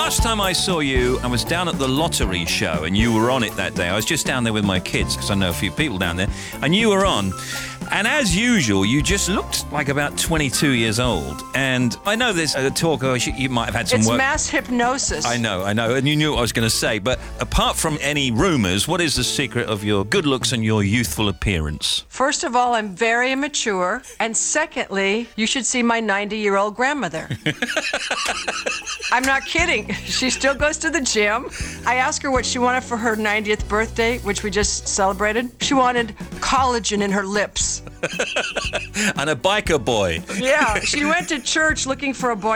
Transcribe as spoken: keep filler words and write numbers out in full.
last time I saw you, I was down at the lottery show, and you were on it that day. I was just down there with my kids, because I know a few people down there, and you were on. And as usual, you just looked like about twenty-two years old. And I know there's a talk, oh, you might have had some It's work. mass hypnosis. I know, I know, and you knew what I was going to say. But apart from any rumours, what is the secret of your good looks and your youthful appearance? First of all, I'm very immature. And secondly, you should see my ninety-year-old grandmother. I'm not kidding. She still goes to the gym. I asked her what she wanted for her ninetieth birthday, which we just celebrated. She wanted collagen in her lips. And a biker boy. Yeah, she went to church looking for a boy